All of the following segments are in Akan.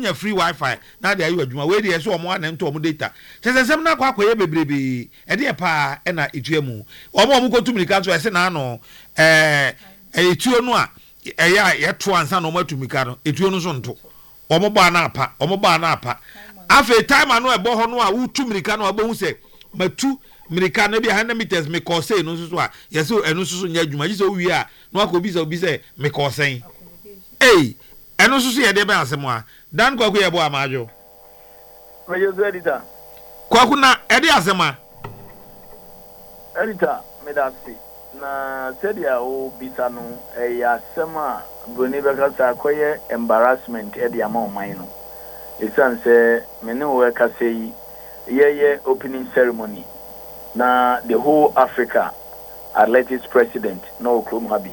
nya free wifi na de ayi adwuma we de so omo anem to omo data sesesem na kwa akoye bebrebe e de pa e na etuamu omo ko tumika so ese na no etuo no a eya yeto ansa no matumika no etuo no so nto omo ba na apa afa time ano ebo ho no a wutumika no abahu se matu mirika na bi 100 meters me ko say no so a yeso eno so nya adwuma jiso wi a no akobi se me ko sen eno so ye de be asemo a dan kwaku ye bo amajo me yo editor kwaku na e de asema editor me da si na sedia o bisa no ya asema broni be ka sa koye embarrassment e de ama o man no esan se me ne wo ka sei ye opening ceremony na the whole Africa athletics president no Krom Habi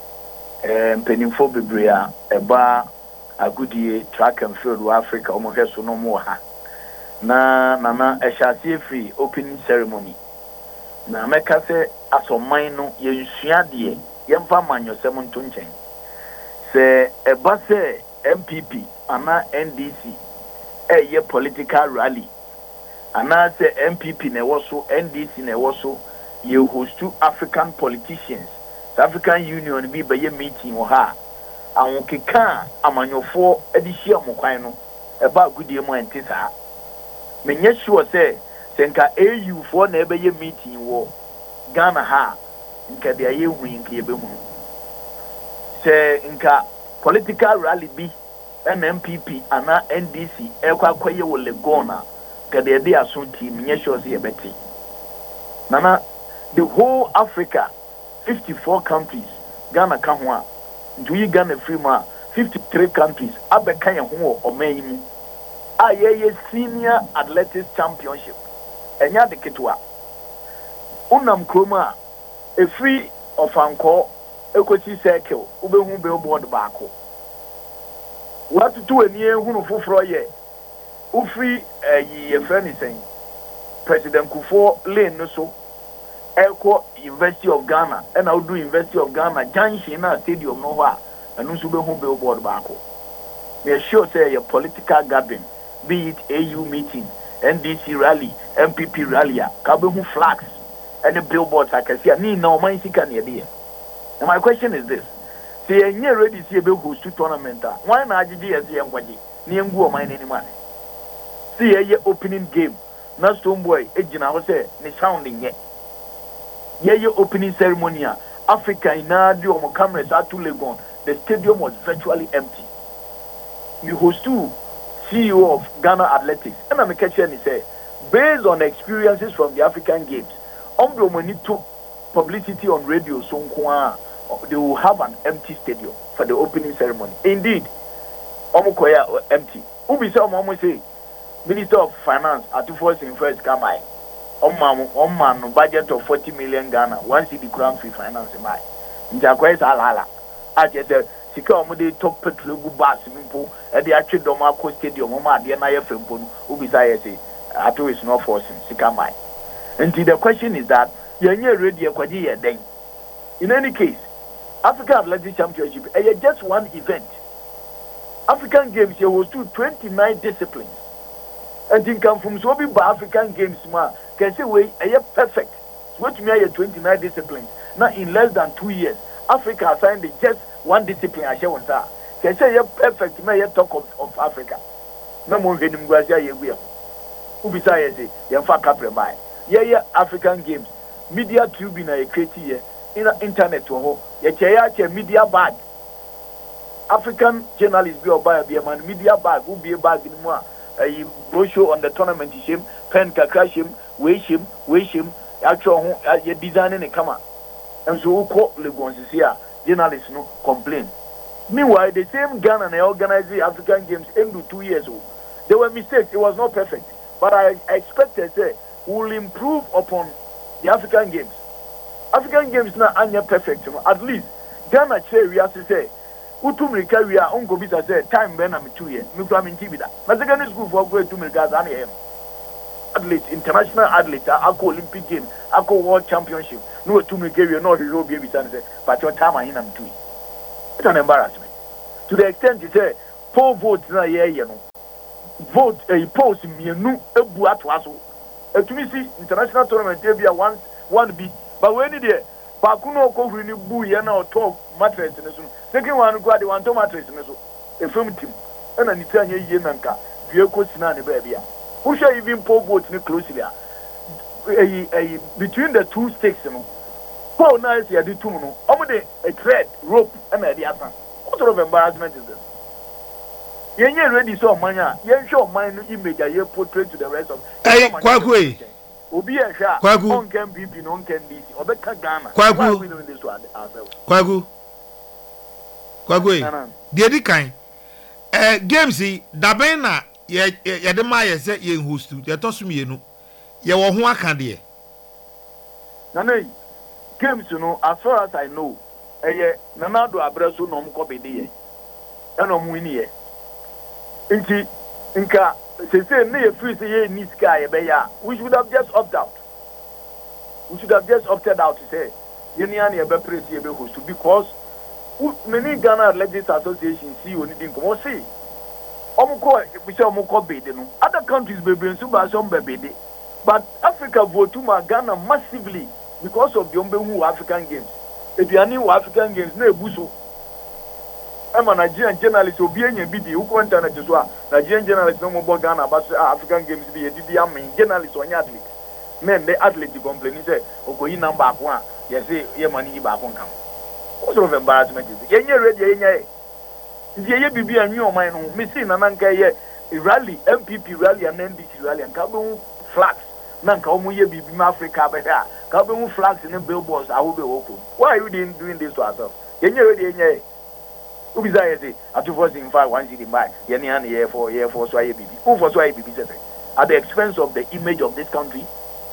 penifo bebrea eba agudie track and field wa Africa omo hweso no mo ha na ehyasie free opening ceremony na meka se asoman no ye nsua de ye mfa manyosem nto nchen se eba se MPP ana NDC ye political rally ana se MPP ne woso NDC ne woso ye host to African politicians the African Union bi be ye meeting wo ha awon keka amanyofo edihia mokwan no eba agudie mu entisa menye sure say senka AU for na ebe ye meeting wo Ghana ha nka de ye hu nka ye be hu se nka political rally bi MPP ana NDC ekwa akoye wo Legona kade de asunti menye sure say ye beti nana the whole Africa 54 countries Ghana ka ho a ntuyi Ghana free ma 53 countries abeka ye ho omayimu a ye senior athletics championship enya de ketwa unam kroma a free of anko ekochi circle ubehu billboard baako what to eni ehunu foforo ye u free ye friend saying President Kufuor lane no so Echo University of Ghana and I do University of Ghana Junction na stadium no wa anu so be hu billboard baako me sure say your political gathering be it AU meeting NDC rally MPP rally ka be hu flags and the billboards I can see ni na o man sika na dey and my question is this say enye ready see be host tournament why na agide yes ye ngwaje ni engu o man ni man see ye opening game na Stonebwoy ejina ho say ni sounding ye opening ceremony Africa ina di omo cameras atu Legon the stadium was virtually empty you host to CEO of Ghana Athletics and I'm catching say based on experiences from the African Games money to publicity on radio so they will have an empty stadium for the opening ceremony indeed omokoya empty ubi say omo say Minister of Finance Atufo in first come by on budget of 40 million Ghana once the crown free finance by njakwa isa alala aje say sika omude top petrol go bus mpo e dey atwe dom akọ stadium ma ade na ye fempo no ubi say say ato is not forcing sika mai and the question is that yenye ready ekwaje ye den in any case African Athletics Championship just one event African Games here was 29 disciplines and in come from so be African Games ma can say we perfect what me 29 disciplines now in less than 2 years Africa assigned just one discipline I share one sir can say perfect me talk of Africa no more hedim gwasia ye gwe ubisa ye say ye fa capre mai ye African Games media tribune na create here in internet ho ye che media bag African journalists be oba be man media bag who be bag ni mu a brochure on the tournament shim pen kakra shim we shim actually you designing a camera and so we call Legon here journalists no complain meanwhile the same Ghana and organize the African Games in 2 years old there were mistakes it was not perfect but I expected say we will improve upon the African Games now anya perfect at least Ghana say we have to say utumrika we are ongo bisa say time ben am 2 years me kwa minti bida na secondary school for go utumrika za na em athlete international athlete ako Olympic game ako world championship no utumrika we no hero be bisa say but your time ahin am 2 it's an embarrassment to the extent you say poll votes na ye no vote a post mienu ebu atwa so etumi si international tournament e bia one be but when there baako no ko huri ni bu ye na oto mattress ne so second one go ade one to mattress ne so efem tim na ni tanya yie nanka due ko sina ne ba bia who shall even pull vote ne closely between the two stakes no Paul na is ya di tum no omo de a thread rope na e di asa what sort of embarrassment is this yenye ready so manya yen show man no image ye portray to the rest of Kwaku obi e hwa on can BP no can DC obeka Ghana Kwaku de di kan games daben na ye de ma ye se ye host ye to so mienu ye wo ho aka de nana games no as far as I know nanado abreso no mko bede ye eno mu ni ye nti nka say na ye free say ye ni sky ye be ya we should have just opted out to say ye ni an ye be press ye be host because many Ghana Athletics Association see oni din ko see omko bede no other countries be bring so ba some bede but Africa vote to Ghana massively because of the Ombehu African Games eduani wo African Games na ebuso ama Nigerian journalists obi anya bidi who internet so a Nigerian journalists no mo Ghana about African Games be edidi am journalists onya athlete men the athlete complain say okoyi number ako a ye say ye mani ba ako nkan what sort of embarrassment is it yenye ready yenye ye bibi anyu oman no me see na nanka ye rally MPP rally and NDC rally and kabun flags nanka omo ye bibi ma Africa be ha kabun flags in billboards ahobe woko why are you doing this to ourselves yenye ready yenye ubiza yese atufo in 5 1 city buy yeni an year for so aye bibi who for so aye bibi say at the expense of the image of this country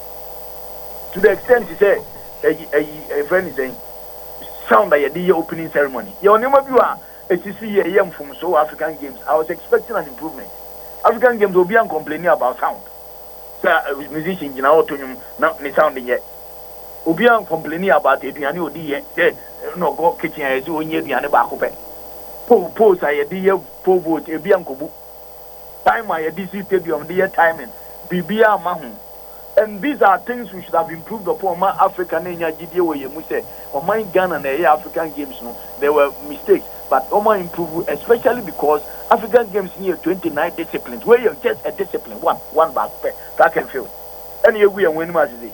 to the extent he say a friend is saying sound like the opening ceremony your name of you are ATC from so African Games I was expecting an improvement African Games will be complaining about sound musicians you know to not the sounding yet obi an complaining about eduane odi ye no go kitchen as onye eduane ba ko pe pose aye dey po vote ebi ankobu time aye DC stadium dey timing bibia mahu and these are things we should have improved upon my African enya gidie we mu say o man Ghana na African Games no there were mistakes but o man improve especially because African Games near 29 disciplines where you just a discipline one back track and field and you we win match today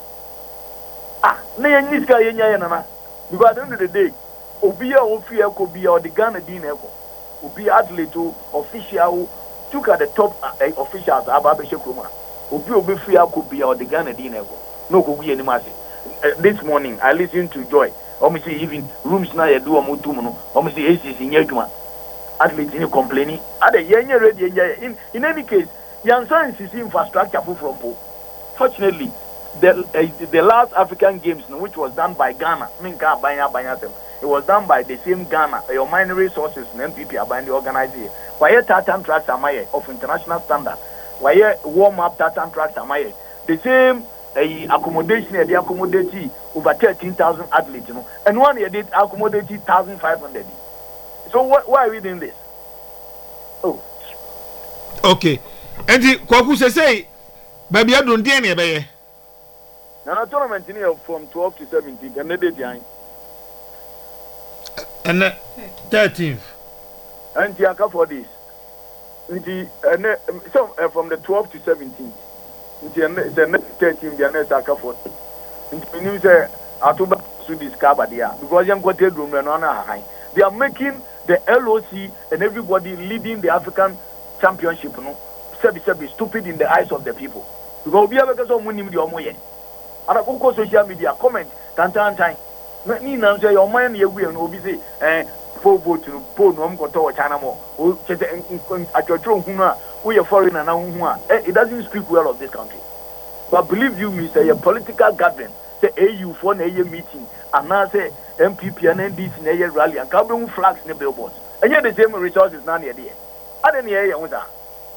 na yen guy yen na because at the end of the day obia ofia ko bia or the Ghana din eko obi athlete official took at the top officials ababe shekroma obi free ko bia or the Ghana din eko no go we anymore this morning I listened to Joy almost even rooms na ye do omotum no almost ACC nyadwuma athletes in complaining ada yenye ready in any case yansan CC infrastructure from po fortunately the last African Games which was done by Ghana minka banya it was done by the same Ghana your mining resources and MPP abandon the organizer why tartan tracks amaye of international standard why warm up tartan tracks amaye the same accommodation they accommodate over 13,000 athletes and one year did accommodate 1,500 so why are we doing this okay and Kwaku say baby adon dey na be na tournament in here from 12 to 17 and they dey and 13th and you account for this so from the 12th to 17th the next 13th the next account for it means atuba to discover there because young quarter room no they are making the LOC and everybody leading the African championship no be stupid in the eyes of the people because we have because of money the omoye and I social media comment time ni na say your mind ye we no obi say po vote po no am koto China mo o chete atwotro hu a we foreigner na hu a it doesn't speak well of this country but believe you me say a political gathering say AU for na meeting and now say MPP and NDC na rally and can flags in the billboards and yet the same resources na near there adeni ye hu that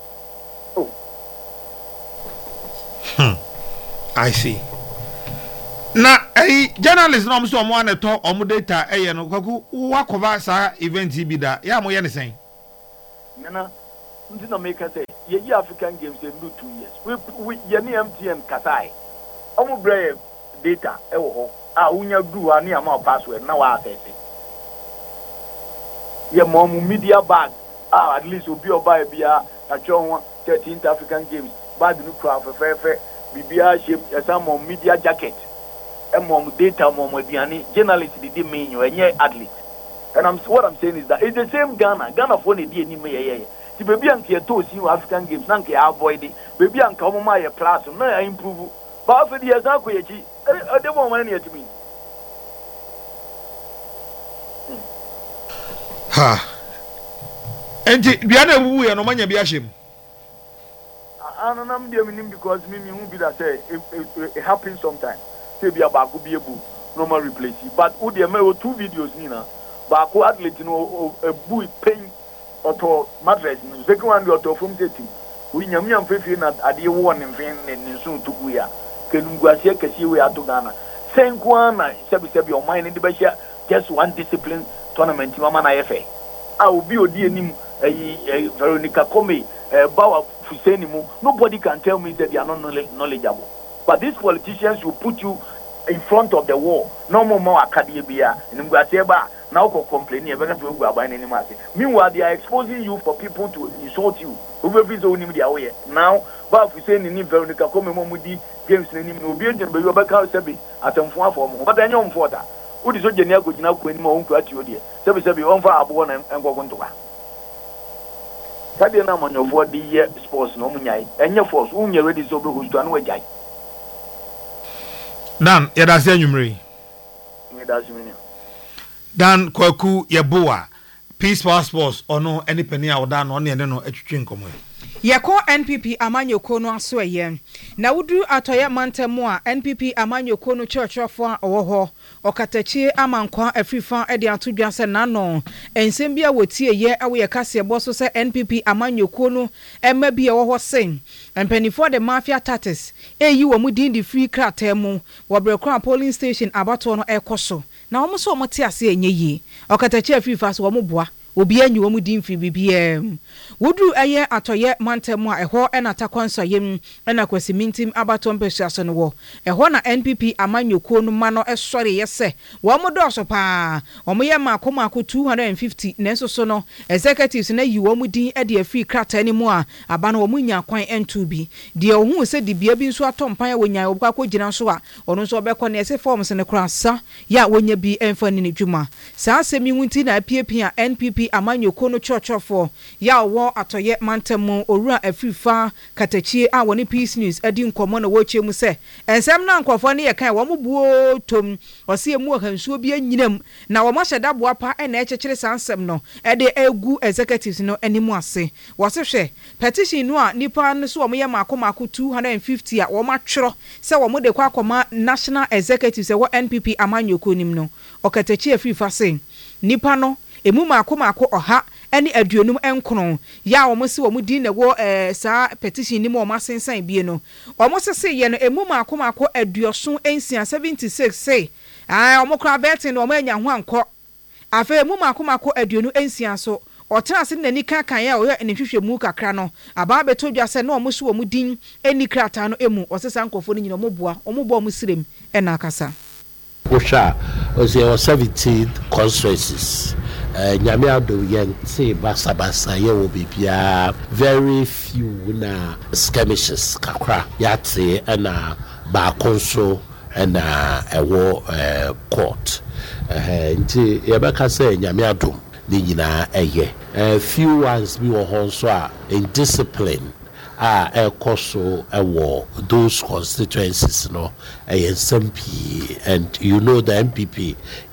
I see na journalist no so mo aneto omo data no Kwaku wa cover sa event bi da ya mo ye ne sen nana nti na make say ye African games they do 2 years we ye ni MTN kasai omo bre data e wo ho a unya du ani ama password na wa access ye mom media bag at least obi oba bia atwa 13th African games bag no craft fe bibia shape some media jacket e mom data mom aduane journalist did mean you enye athlete and what I'm saying is that it's the same Ghana for the ni me ye ti baby anke e to si African games na nke avoid it baby anka omo ma ye plus na improve ba for the years akoye chi e de mo man na yetimi ha enti bia na wu ye no manya bia hjem anam dey meaning because me who be that say it happens sometimes say bia ba go be able normal replace but who dey me 2 videos ni na ba ko athlete no a boy pain auto mattress no second one the auto from the team we nyam fefe na ade wo ne mfen ne nso tuku ya kenunguase kesi we ato Ghana senko na sebi o man ne de be just one discipline tournament mama na yefe a obi odi enim Veronica Kome Bawa Fuseni mu nobody can tell me that they are not knowledgeable but these politicians will put you in front of the wall no more academia bia nguase ba na uko complain e beka to gba ban nima ase meanwhile they are exposing you for people to insult you over visa onim dia we now Bawa Fuseni ni Veronica Kome mudi games ni nim obi ejem be obeka sebi atemfo afo mo but enyo mfo da udi so genia go gina ko enima onku ati odi sebi onfa abo na engogo ntoka Sadia na manyofo di ye sports no munyai enye force unye ready so be host anu wajai Dan yada se anwumre me da simini Dan kwaku yeboa Peace Passports ono any penny awda no ne no atwitwe nkomo Yeko NPP amanyoko no aso eye na wudru atoye mantemu a NPP amanyoko no churchofo a owo okatachi amankwa afrifa e de atodwa se nano ensem bia wotie ye awe kase boso se NPP amanyoko no emma bia wo sen empanifo de mafia tatis eyi wo mu din di free kratemu wo brekwa polling station abato no ekoso na wo so omote ase enye yi okatachi afrifa so wo mu boa obi anyi wo mu din fi bibiem wudru eye atoye mantemu a eho enata kwansoyem ena kwasimintim abato mpesiaso no wo eho na NPP amanyoko no ma no esore yese wo mu do so pa wo mu ye makomako 250 nenso so no executives na yi wo mu din e de afi krata ni mu a aba no wo mu nya kwan entubi de ohun se de bia bi nso atompan wo nya wo kwa gina so a ono nso obekọ na ese forms ne krasa ya wonya bi emfa ni dwuma saa semi wunti na apiepia NPP amanyoko no churchofo ya wo atoye mantemu orua afrifa katachi a woni Peace News adi nkomo na woche mu se ensem na nkofo ne ye kan wo mubuo tom ose emu ahansuo bi anyinam na wo maheda boapa e na echekere sansem no e de egu executives no animu ase wo se hwe petition no a nipa no so wo ye makomako 250 a wo matwero se wo mo de kwa akoma national executives e wo NPP amanyoko nim no okatachi afrifa se nipa no emu makomako oha eni aduonum enkono ya omosi wo mudin na wo saa petition ni mo masensan bie no omosese ye no emu makomako aduoson ensia 76 say omokra betin no omanya ho anko afa emu makomako aduonu ensia so otena se nani kan ya oyo enhwehwe mu kakra no aba beto dwa se na omoso wo mudin eni krata no emu osesa nkofo no nyina omoboa omobo omusirem ena akasa Osha was 17 constituencies. Nyamiado yente basa ye will be very few na skirmishes kakra yate na ba konso na ewo court. Nti yebeka say nyamiado ni nyina eye. Few ones be wo honso a in discipline ekoso ewo those constituencies no SMP and you know the MPP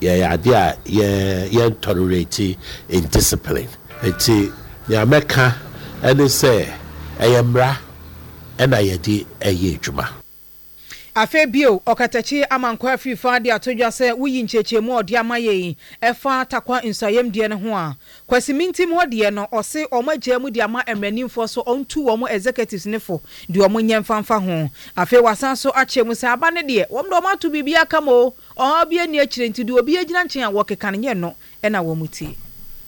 yeah tolerate in discipline eti ya meka and say ayemra and ayedi ayedwuma afe bio okatachi amankwa afifa de atodwa se wuyi nchechemu ode amaye efa takwa nsayem de ne ho a kwasimintim hode no ose omagyamu de ama emranimfo so ontu wo mo executives nefo de omo nyemfanfa ho afe wasan so achemu se aba ne de wo mdo matu bibia kamo o bia ni akire nti de obi agina nchen a wo keka ne no e na wo muti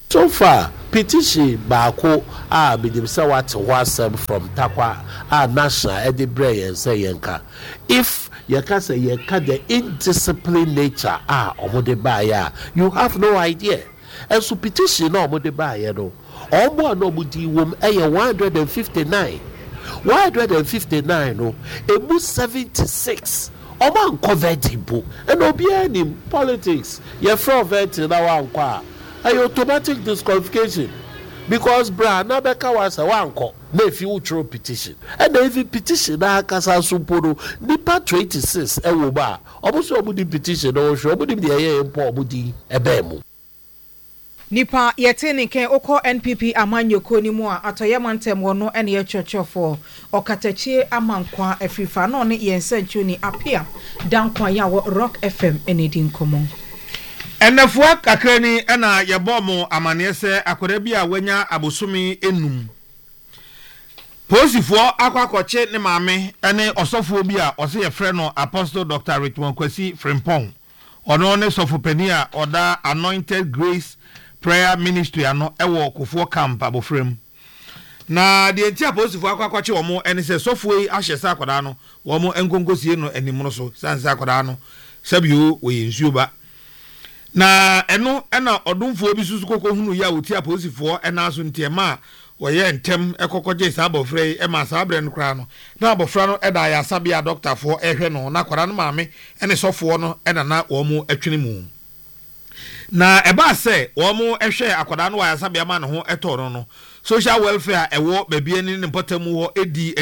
So far, petition baako a bidim sɛ wate ho asɛm from Takwa a national edibre yɛn sɛ yɛnka. If yɛka sɛ yɛka the indisciplined nature a ɔmode baayɛ a you have no idea. And so petition na ɔmode baayɛ no ɔmo a na ɔmodi wom ɛyɛ 159. 159 no emu 76 ɔmo ankɔ vertible ɛna obiara nim politics yɛfrɛ vertible na wankɔ a ɛyɛ automatic disqualification because bra na bɛka wasa wankɔ na efi wotro petition ɛna efi petition na akasa so mpo no nipa 26 ɛwɔ ba ɔmo so ɔmo di petition na wɔhwɛ ɔmo dim deɛ ɛyɛ mpo ɔmo di ɛbɛn mu. Nipa yɛte ne kɛn okɔ NPP amanyoko ni mu a atoyɛ mantem wɔ no ɛne yɛkyerɛkyerɛfoɔ ɔkatachie amankwa afrifa no ne yɛnsɛnkyɛ ni apia dankwa ya wɔ Rock FM ɛne di nkɔmɔ. Ɛnɛfoɔ kakra ni ɛna yɛbɔ mo amaneɛ sɛ akɔda bi a wanya abosomi enum. Posifoɔ akɔkɔkye ne maame ɛne ɔsɔfoɔ bi a ɔsɛ yɛfrɛ no Apostle Dr. Richmond Kwesi Frimpong. Ɔno ne sɔfopani a ɔda Anointed Grace Prayer Ministry ano ewo Kufuor Camp abofrem na de enti aposifoɔ akwache wɔn ene sɛ sɔfoɔ yi ahyɛ sa akwada no wɔn enkonkosie no anim no so sansa akwada no sabio wɔyɛ nsuo ba na ɛno ɛna ɔdomfoɔ bi susu kokɔ hunu ya wɔti aposifoɔ ɛna so ntiema wɔyɛ ntem ɛkɔkɔgye sa abofrɛ ɛma sa abrɛ no kra no na abofra no ɛda ya sabia doctorfoɔ ɛhwɛ no na akwada no maame ɛne sɔfoɔ no ɛna na wɔn atwene mu na eba se womo ehwe akwada no wa yasabia ma ne ho etoro no social welfare ewo baabi ani ne potamu ho edi